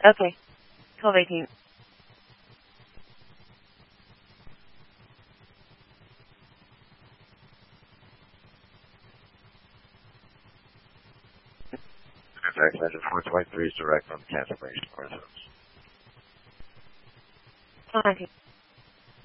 Okay. 1218. Contact message 423 is direct from cancellation process. 1219.